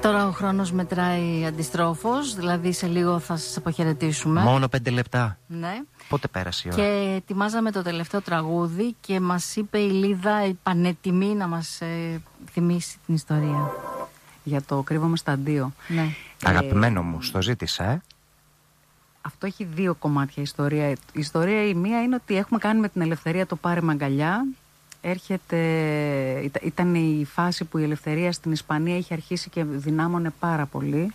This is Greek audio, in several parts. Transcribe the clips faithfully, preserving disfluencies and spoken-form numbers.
Τώρα ο χρόνος μετράει αντιστρόφως, δηλαδή σε λίγο θα σας αποχαιρετήσουμε. Μόνο πέντε λεπτά. Ναι. Πότε πέρασε η ώρα? Και ετοιμάζαμε το τελευταίο τραγούδι και μας είπε η Λίδα πανετοιμή να μας ε, θυμίσει την ιστορία. Για το κρύβομαι στα αντίο. Ναι. Αγαπημένο ε, μου, στο ζήτησα, ε. Αυτό έχει δύο κομμάτια ιστορία. Η ιστορία η μία είναι ότι έχουμε κάνει με την Ελευθερία το Πάρε Μαγκαλιά. Έρχεται, ήταν η φάση που η Ελευθερία στην Ισπανία είχε αρχίσει και δυνάμωνε πάρα πολύ.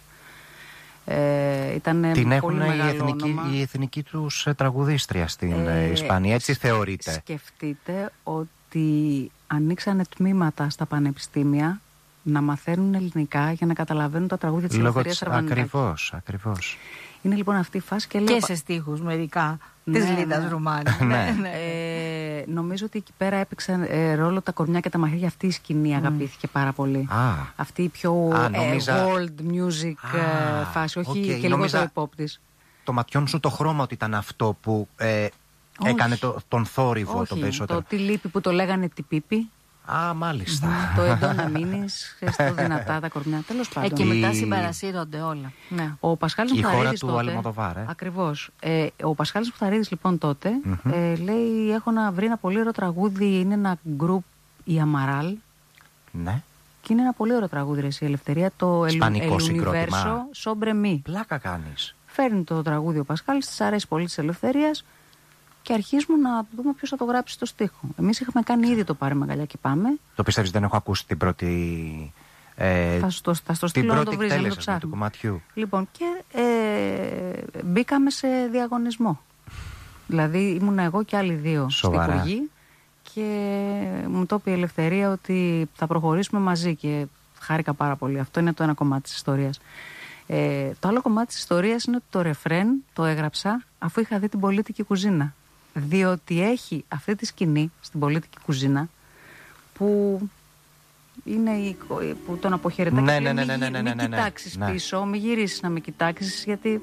Ε, ήταν την πολύ έχουν μεγάλο η εθνική, όνομα. η εθνική τους τραγουδίστρια στην ε, Ισπανία, έτσι θεωρείται. Σκεφτείτε ότι ανοίξανε τμήματα στα πανεπιστήμια να μαθαίνουν ελληνικά για να καταλαβαίνουν τα τραγούδια της Ελευθερίας Αρβανιτάκη. Ακριβώς, ακριβώς. Είναι λοιπόν αυτή η φάση και λέω... Και σε στίχους μερικά ναι, της Λίδας ναι. Ρουμάνη. Ναι. ναι. Ε, νομίζω ότι εκεί πέρα έπαιξαν ε, ρόλο τα κορμιά και τα μαχαίρια. Αυτή η σκηνή αγαπήθηκε πάρα πολύ. Α. Αυτή η πιο Α, ε, νόμιζα... world music Α, ε, φάση, όχι okay. και νόμιζα... λίγο το hip-hop της. Το ματιόν σου το χρώμα ότι ήταν αυτό που ε, έκανε το, τον θόρυβο όχι, το περισσότερο. Το τι λείπει που το λέγανε τι πίπη. Α, μάλιστα. Mm-hmm. Το εντό να μείνεις, στο δυνατά τα κορμιά. Τέλος πάντων. Ε, και μετά συμπαρασύρονται όλα. Ναι. Ο Πασχάλης η χώρα Μουταρίδης του τότε, Αλμοδοβάρ, ε. Ακριβώς. Ε, ο Πασχάλης Μουταρίδης λοιπόν τότε mm-hmm. ε, λέει: έχω να βρει ένα πολύ ωραίο τραγούδι. Είναι ένα γκρουπ, η Αμαράλ. Ναι. Και είναι ένα πολύ ωραίο τραγούδι, ρε, η Ελευθερία. Το Ισπανικό συγκρότημα. Σόμπρε Μη. Πλάκα κάνεις. Φέρνει το τραγούδι ο Πασχάλης, της αρέσει πολύ της Ελευθερίας. Και αρχίζουμε να δούμε ποιος θα το γράψει στο στίχο. Εμείς είχαμε κάνει ήδη το Πάρε Μαγκαλιά και πάμε. Το πιστεύεις δεν έχω ακούσει την πρώτη. Ε, θα στο, θα στο στείλω να το βρεις, να το ψάχνει. Του κομματιού. Λοιπόν, και ε, μπήκαμε σε διαγωνισμό. Δηλαδή ήμουν εγώ και άλλοι δύο Σοβαρά. στην Υπουργή και μου το είπε η Ελευθερία ότι θα προχωρήσουμε μαζί και χάρηκα πάρα πολύ. Αυτό είναι το ένα κομμάτι της ιστορίας. Ε, το άλλο κομμάτι της ιστορίας είναι ότι το ρεφρέν το έγραψα αφού είχα δει την Πολίτικη Κουζίνα. Διότι έχει αυτή τη σκηνή στην Πολίτικη Κουζίνα που είναι η, που τον αποχαιρετάει ναι, και ναι, ναι, λέει, ναι, ναι, ναι, ναι, μην ναι, ναι, κοιτάξεις ναι. πίσω, μην γυρίσεις να με κοιτάξεις, γιατί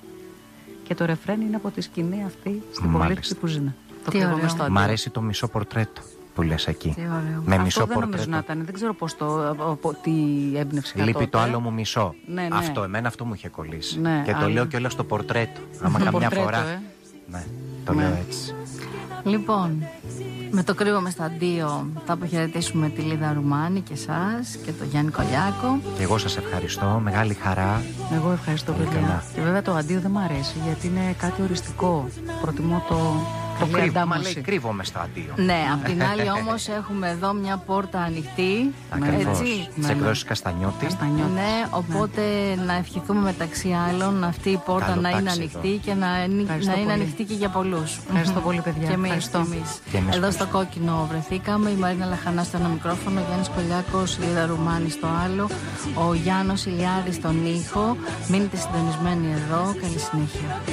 και το ρεφρέν είναι από τη σκηνή αυτή στην Πολίτικη Κουζίνα. Το κρύβομαι στο αντίο. Μ' αρέσει το μισό πορτρέτο που λες εκεί. Τι ωραίο. Με αυτό μισό δεν πορτρέτο. νομίζω να ήταν, δεν ξέρω πώς το, από, τι έμπνευση είχα Λείπει τότε. το άλλο μου μισό. Ναι, ναι. Αυτό, εμένα αυτό μου είχε κολλήσει. Ναι, και το άλλο. λέω και όλα στο πορτρέτο. Άμα Το καμιά πορτρέτο, φορά. ε. Ναι, το Ναι. λέω έτσι. Λοιπόν, με το κρύβομαι στα αντίο θα αποχαιρετήσουμε τη Λίδα Ρουμάνη και εσάς και τον Γιάννη Κολιάκο. Και εγώ σας ευχαριστώ, μεγάλη χαρά. Εγώ ευχαριστώ, Πολύ παιδιά. καλά. Και βέβαια το αντίο δεν μου αρέσει γιατί είναι κάτι οριστικό. Προτιμώ το. Το καλή κρύβω, μα αντάμωση. λέει κρύβομαι στο αντίο. Ναι, απ' την άλλη όμως έχουμε εδώ μια πόρτα ανοιχτή. Ακριβώς. Έτσι. Τις Ναι, εκδόσεις Καστανιώτη. Καστανιώτης. Ναι, οπότε να ευχηθούμε μεταξύ άλλων αυτή η πόρτα Καλό να είναι τάξη ανοιχτή και να, είναι- Ευχαριστώ να είναι πολύ. ανοιχτή και για πολλούς. Ευχαριστώ πολύ, παιδιά. Και εμείς, Ευχαριστώ. και εμείς. Και εμείς Εδώ ευχαριστώ. στο κόκκινο βρεθήκαμε. Η Μαρίνα Λαχανά στο ένα μικρόφωνο, ο Γιάννης Κολιάκος, η Λίδα Ρουμάνη στο άλλο, ο Γιάννος Ηλιάδης στον ήχο. Μείνετε συντονισμένοι εδώ. Καλή συνέχεια.